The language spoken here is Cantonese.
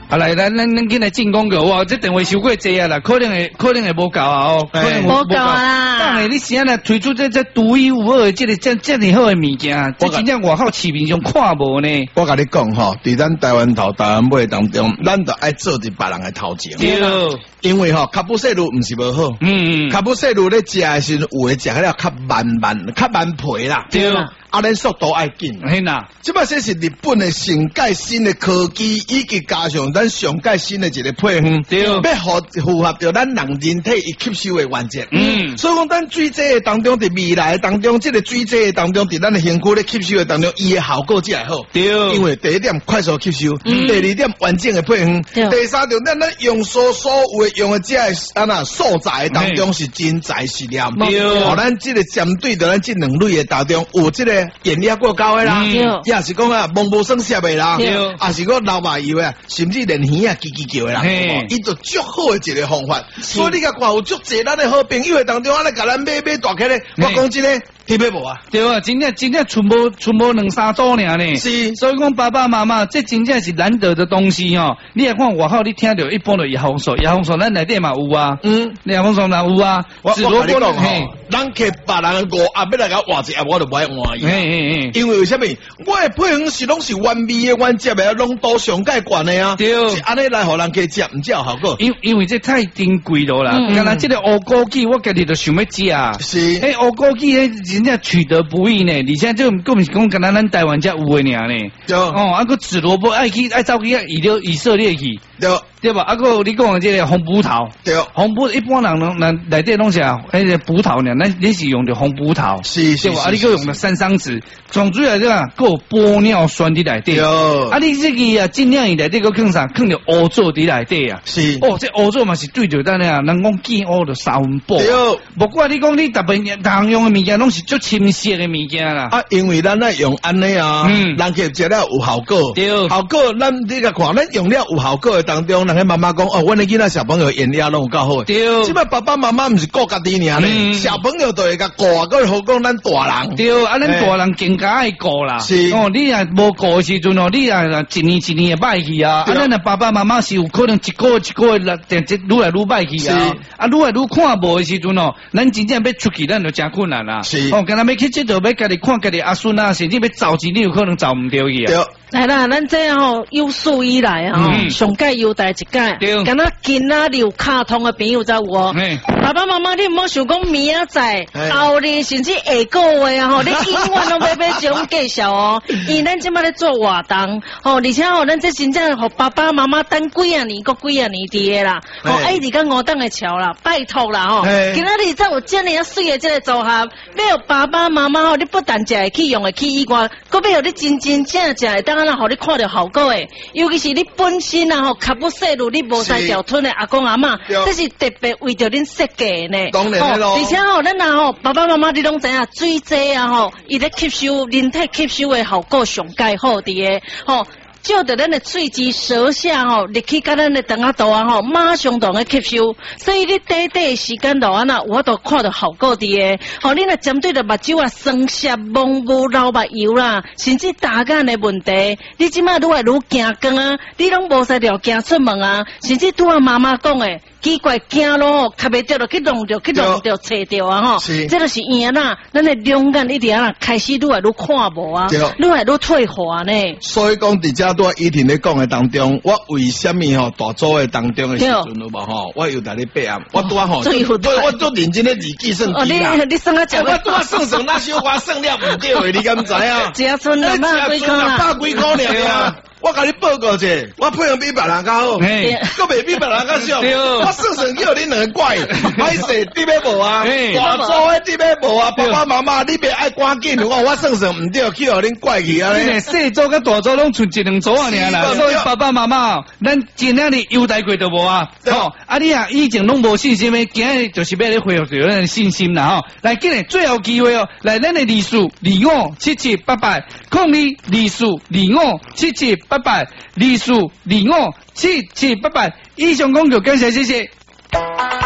啊来，咱紧来进攻个哇！这电话收过济啊啦，可能会无够啊哦，可能无够啦。 当然你现在推出这独一无二的这么好的物件，这真正外口市面上看无呢。 我甲你讲吼，伫咱台湾头、台湾尾当中，咱就爱做伫别人的头前。 对。 因为吼，卡布西鲁唔是无好。卡布西鲁咧食的时候，有的食了较慢皮啦。 对。 啊，咱速度爱紧。 嘿呐， 即摆这是日本的上界新的科技，以及加上咱上界新的一个配方， 对， 要符合着咱人体伊吸收的原则。所以讲咱水剂的当中，伫未来的当中，这个水剂的当中，伫咱的身躯咧吸收的当中，伊的效果才会好。 对， 因为第一点快速吸收，第二点完整的配方，第三点咱用所有的用的这素材当中是真材实料。 对， 咱这个针对着咱这两类的当中，有这个原料过高的啦，也是讲啊，蒙无生涩的啦，也是讲老麻油啊，甚至连鱼啊叽叽叫的啦，伊就足好的一个方法。所以你甲看有足济咱的好朋友的当中，甲咱买大客咧，我讲真诶，听买无啊？ 对啊，真正存无两三组尔呢。 是， 所以讲爸爸妈妈，这真正是难得的东西哦。你来看外口，你听到一般的叶红素，叶红素咱内底嘛有啊，叶红素嘛有啊。 我甲你讲吼，咱摕别人的锅啊，要来甲换一下，我就不爱换伊。因为为什么？我的配方是拢是原味的、原汁的，浓度上介悬的啊。对，是安尼来互人去食，唔才有效果。 因为这太珍贵了啦。刚才这个乌枸杞，我家己就想要食啊。 是， 乌枸杞真正取得不易呢。而且这根本是讲跟咱台湾才有的尔呢。 对。 哦，啊个紫萝卜爱走去以色列去。 对。 对吧？啊个你讲的这个红葡萄。对。红葡一般人内底拢是啊，迄个葡萄呢，咱是用的红葡萄。是。对吧？啊，你个用的山桑子，总主要对吧？个玻尿酸伫内底。啊，你这个啊，尽量伊内底个放啥？放着乌棗伫内底啊。是。哦，这乌棗嘛是对着咱啊，人讲见乌就3分饱。对。不过你讲你特别常用的物件，拢是足清晰的物件啦。 啊，因为咱用安尼啊，人去食了有效果。对。效果咱你个看，咱用了有效果的当中。人家妈妈讲哦，阮的囡仔小朋友眼力拢有够好。对，即摆爸爸妈妈唔是顾家己尔咧，小朋友都会甲顾啊，搁好讲咱大人。对，啊，咱大人更加爱顾啦。是哦，你若无顾的时阵哦，你啊一年会歹去啊。啊，咱爸爸妈妈是有可能一个月愈来愈歹去啊。啊，愈来愈看无的时阵哦，咱真正要出去，咱就真困难啦。是哦，今仔要去佚佗，要家己看家己阿孙啊，甚至要找钱，你有可能找唔到去啊。 来啦，咱这吼有史以来吼，上届优待一届，敢若今仔日有卡通的朋友才有哦。爸爸妈妈，你唔好想讲明仔载、后日甚至下个月啊吼，你永远拢要这种介绍哦。因为咱即摆咧做活动，吼，而且吼，咱这真正互爸爸妈妈等几啊年，搁几啊年伫的啦。吼，一直到5档的桥啦，拜托啦吼。今仔日才有这么水的这个组合，要爸爸妈妈吼，你不但食会去用会去以外，搁要你真正会当。啊，互你看到效果诶，尤其是你本身啊吼，卡不细路，你无使条吞的阿公阿嬷，这是特别为着恁设计呢。当然咯，而且吼，咱啊吼，爸爸妈妈你拢知影，水剂啊吼，伊咧吸收人体吸收的效果上介好伫诶，吼。照着咱的喙齿、舌下吼，入去甲咱的肠仔肚啊吼，马上就吸收。所以你短短时间就安那，我都看到效果伫诶。吼，你若针对着目睭啊、酸涩、蒙雾、流目油啦，甚至大眼的问题，你即摆愈来愈惊光啊，你拢无使条惊出门啊，甚至拄啊妈妈讲诶。奇怪，行路卡袂着，就去弄着，找着啊吼！这就是赢啦，咱的两眼一直啊开始愈来愈看无啊，愈来愈退化呢。 所以讲，伫遮拄依婷咧讲的当中，我为什么吼大组的当中的时阵有无吼？我又来咧背啊，我拄啊吼，我做认真的日记算记啦。 你算啊讲， 我拄啊算那小可算了唔对的，你敢知啊？ 一村2百几块啦 ，100几块尔啊！我甲你报告者，我配合比别人较好，佫袂比别人较少。我算叫恁两个怪，歹势滴要无啊？大组的滴要无啊？爸爸妈妈，你别爱赶紧，我算唔对，去互恁怪去啊！ 你细组甲大组拢剩1、2组啊尔啦，所以爸爸妈妈，咱今仔日优待过就无啊？吼，啊你啊以前拢无信心的，今日就是要咧恢复着咱的信心啦吼！来，今日最后机会哦，来咱的历史257788，控你历史257788，历史257788，以上讲就感谢，谢谢。